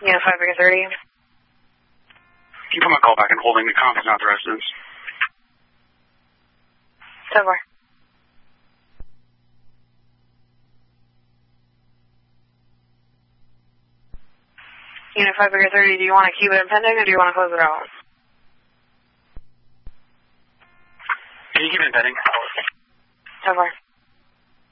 Unit 5 Bigger 30. Can you put my call back and holding the conference, not the residence? So far. Unit 5 Bigger 30, do you want to keep it in pending or do you want to close it out? Can you keep it in pending? So far.